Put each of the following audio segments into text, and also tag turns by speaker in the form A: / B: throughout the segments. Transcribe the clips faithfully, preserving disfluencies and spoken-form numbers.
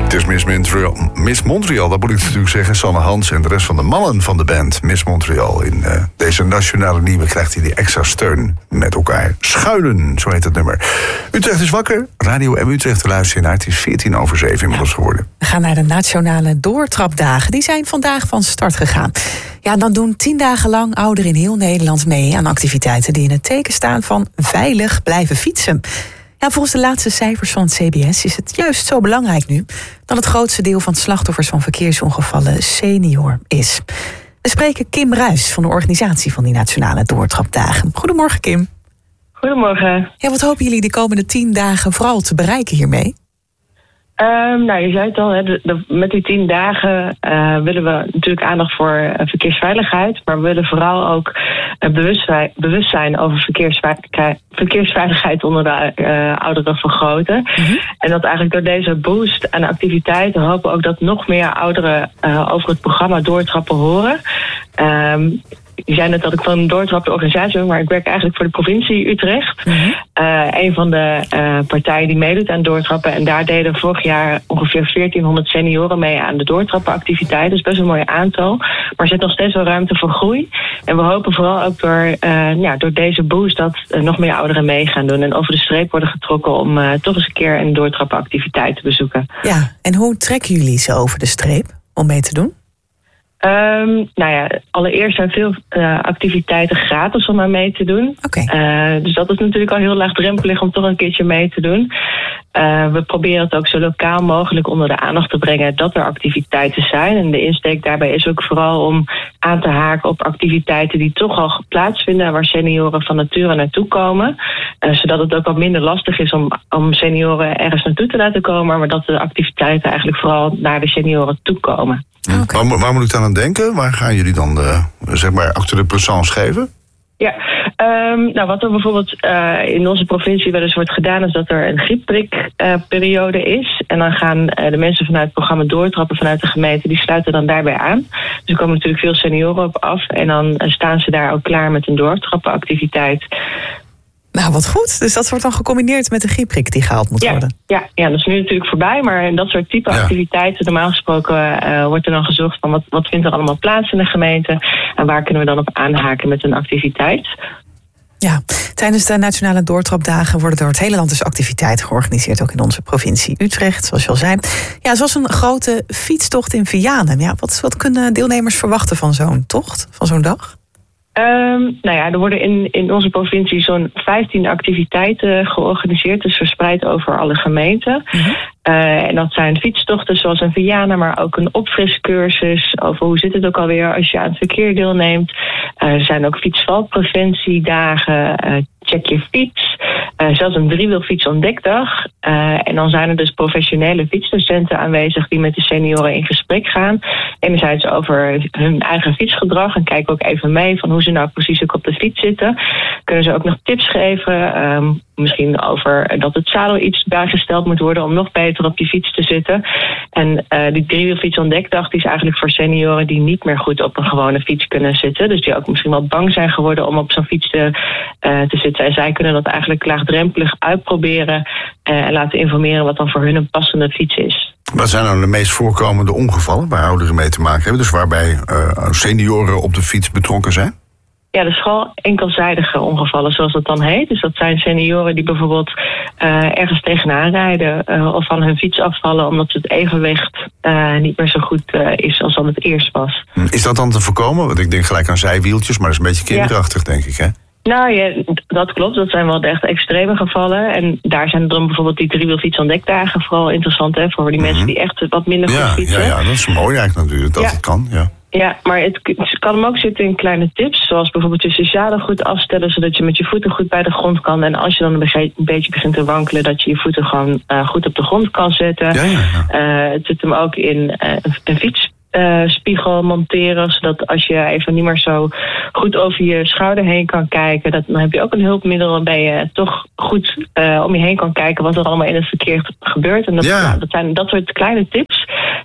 A: Het is Miss Montreal, Miss Montreal, dat moet ik natuurlijk zeggen. Sanne Hans en de rest van de mannen van de band Miss Montreal. In uh, deze nationale nieuwe krijgt hij die extra steun met elkaar. Schuilen, zo heet het nummer. Utrecht is wakker. Radio M Utrecht te luisteren naar. Het is veertien over zeven inmiddels geworden.
B: We gaan naar de nationale doortrapdagen. Die zijn vandaag van start gegaan. Ja, dan doen tien dagen lang ouderen in heel Nederland mee aan activiteiten die in het teken staan van veilig blijven fietsen. Ja, volgens de laatste cijfers van het C B S is het juist zo belangrijk nu dat het grootste deel van slachtoffers van verkeersongevallen senior is. We spreken Kim Ruijs van de organisatie van die nationale doortrapdagen. Goedemorgen, Kim.
C: Goedemorgen.
B: Ja, wat hopen jullie de komende tien dagen vooral te bereiken hiermee?
C: Um, nou, je zei het al, hè, de, de, met die tien dagen uh, willen we natuurlijk aandacht voor uh, verkeersveiligheid. Maar we willen vooral ook uh, bewustzijn, bewustzijn over verkeersveiligheid, verkeersveiligheid onder de uh, ouderen vergroten. Mm-hmm. En dat eigenlijk door deze boost aan activiteiten hopen we ook dat nog meer ouderen uh, over het programma Doortrappen horen. Um, Je zei net dat ik van een doortrappende organisatie ben, maar ik werk eigenlijk voor de provincie Utrecht. Mm-hmm. Uh, een van de uh, partijen die meedoet aan doortrappen. En daar deden vorig jaar ongeveer veertienhonderd senioren mee aan de doortrappenactiviteiten. Dat is best een mooi aantal. Maar er zit nog steeds wel ruimte voor groei. En we hopen vooral ook door, uh, ja, door deze boost dat uh, nog meer ouderen mee gaan doen. En over de streep worden getrokken om uh, toch eens een keer een doortrappenactiviteit te bezoeken.
B: Ja, en hoe trekken jullie ze over de streep om mee te doen?
C: Um, nou ja, allereerst zijn veel uh, activiteiten gratis om aan mee te doen.
B: Okay.
C: Uh, dus dat is natuurlijk al heel laagdrempelig om toch een keertje mee te doen. Uh, we proberen het ook zo lokaal mogelijk onder de aandacht te brengen dat er activiteiten zijn. En de insteek daarbij is ook vooral om aan te haken op activiteiten die toch al plaatsvinden, waar senioren van nature naartoe komen. Uh, zodat het ook wat minder lastig is om, om senioren ergens naartoe te laten komen, maar dat de activiteiten eigenlijk vooral naar de senioren toe komen.
A: Okay. Waar, waar moet ik dan aan denken? Waar gaan jullie dan de, zeg maar, acte de présence geven?
C: Ja, um, nou wat er bijvoorbeeld uh, in onze provincie wel eens wordt gedaan, is dat er een griepprikperiode uh, is. En dan gaan uh, de mensen vanuit het programma Doortrappen vanuit de gemeente, die sluiten dan daarbij aan. Dus er komen natuurlijk veel senioren op af. En dan uh, staan ze daar ook klaar met een doortrappenactiviteit.
B: Nou, wat goed. Dus dat wordt dan gecombineerd met de griepprik die gehaald moet
C: ja,
B: worden.
C: Ja, ja, dat is nu natuurlijk voorbij. Maar in dat soort type ja. activiteiten, normaal gesproken uh, wordt er dan gezocht van wat, wat vindt er allemaal plaats in de gemeente. En waar kunnen we dan op aanhaken met een activiteit.
B: Ja, tijdens de Nationale Doortrapdagen worden door het hele land dus activiteiten georganiseerd. Ook in onze provincie Utrecht, zoals je al zei. Ja, zoals een grote fietstocht in Vianen. Ja, wat, wat kunnen deelnemers verwachten van zo'n tocht, van zo'n dag?
C: Um, nou ja, er worden in, in onze provincie zo'n vijftien activiteiten georganiseerd. Dus verspreid over alle gemeenten. Mm-hmm. Uh, en dat zijn fietstochten zoals een Vianen, maar ook een opfriscursus over hoe zit het ook alweer als je aan het verkeer deelneemt. Uh, er zijn ook fietsvalpreventiedagen, uh, check je fiets. Uh, zelfs een driewielfiets ontdekdag. Uh, en dan zijn er dus professionele fietsdocenten aanwezig die met de senioren in gesprek gaan. Enerzijds over hun eigen fietsgedrag en kijken ook even mee van hoe ze nou precies ook op de fiets zitten. Kunnen ze ook nog tips geven. Um, misschien over dat het zadel iets bijgesteld moet worden om nog beter op die fiets te zitten. En uh, die driewielfiets ontdekdag die is eigenlijk voor senioren die niet meer goed op een gewone fiets kunnen zitten. Dus die ook misschien wel bang zijn geworden om op zo'n fiets te, uh, te zitten. En zij kunnen dat eigenlijk laagdrempelig uitproberen uh, en laten informeren wat dan voor hun een passende fiets is.
A: Wat zijn nou de meest voorkomende ongevallen waar ouderen mee te maken hebben? Dus waarbij uh, senioren op de fiets betrokken zijn?
C: Ja, de school enkelzijdige ongevallen, zoals dat dan heet. Dus dat zijn senioren die bijvoorbeeld uh, ergens tegenaan rijden uh, of van hun fiets afvallen omdat het evenwicht uh, niet meer zo goed uh, is als dat het eerst was.
A: Is dat dan te voorkomen? Want ik denk gelijk aan zijwieltjes, maar dat is een beetje kinderachtig, ja. denk ik, hè?
C: Nou ja, dat klopt. Dat zijn wel de echt extreme gevallen. En daar zijn dan bijvoorbeeld die driewielfiets ontdekdagen vooral interessant, hè, voor die mm-hmm. mensen die echt wat minder goed
A: ja,
C: fietsen.
A: Ja, ja, dat is mooi eigenlijk natuurlijk, dat ja. het kan, ja.
C: Ja, maar het kan hem ook zitten in kleine tips. Zoals bijvoorbeeld je zadel goed afstellen, zodat je met je voeten goed bij de grond kan. En als je dan een, bege- een beetje begint te wankelen, dat je je voeten gewoon uh, goed op de grond kan zetten.
A: Ja, ja, ja.
C: Uh, het zit hem ook in uh, een fiets. Uh, spiegel monteren, zodat als je even niet meer zo goed over je schouder heen kan kijken, dat, dan heb je ook een hulpmiddel waarbij je toch goed uh, om je heen kan kijken wat er allemaal in het verkeer gebeurt. En dat,
A: ja.
C: nou, dat zijn dat soort kleine tips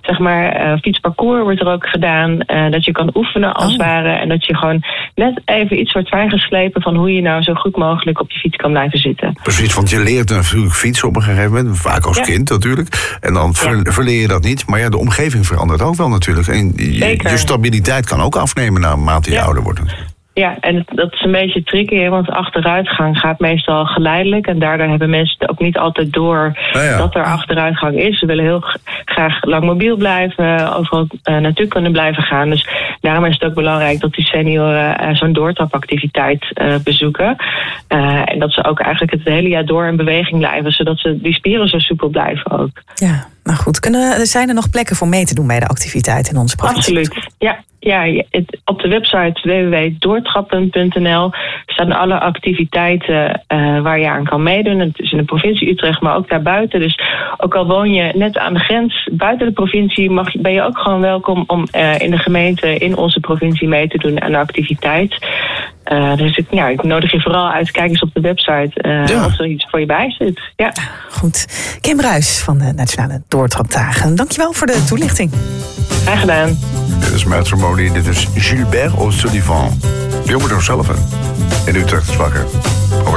C: zeg maar, uh, fietsparcours wordt er ook gedaan. Uh, dat je kan oefenen als het
B: oh.
C: ware. En dat je gewoon net even iets wordt fijngeslepen van hoe je nou zo goed mogelijk op je fiets kan blijven zitten.
A: Precies, want je leert natuurlijk fietsen op een gegeven moment. Vaak als ja. kind natuurlijk. En dan ver, ja. verleer je dat niet. Maar ja, de omgeving verandert ook wel natuurlijk. En je, je stabiliteit kan ook afnemen naarmate je ja. ouder wordt.
C: Ja, en dat is een beetje tricky, want achteruitgang gaat meestal geleidelijk. En daardoor hebben mensen ook niet altijd door ja, ja. dat er achteruitgang is. Ze willen heel graag lang mobiel blijven, overal uh, naartoe kunnen blijven gaan. Dus daarom is het ook belangrijk dat die senioren uh, zo'n doortrapactiviteit uh, bezoeken. Uh, en dat ze ook eigenlijk het hele jaar door in beweging blijven, zodat ze die spieren zo soepel blijven ook.
B: Ja, nou goed. Kunnen, zijn er nog plekken voor mee te doen bij de activiteit in onze provincie?
C: Absoluut, ja. Ja, het, op de website w w w punt doortrappen punt n l staan alle activiteiten uh, waar je aan kan meedoen. Het is in de provincie Utrecht, maar ook daarbuiten. Dus ook al woon je net aan de grens buiten de provincie, mag, ben je ook gewoon welkom om uh, in de gemeente in onze provincie mee te doen aan de activiteit. Uh, dus ik, ja, ik nodig je vooral uit. Kijk eens op de website uh, ja. of er iets voor je bij zit. Ja.
B: Goed. Kim Bruis van de Nationale Doortrapdagen. Dankjewel voor de toelichting.
C: Graag gedaan.
A: Dit is Matrimony, dit is Gilbert O'Sullivan. Je moet er zelf in. In Utrecht is wakker.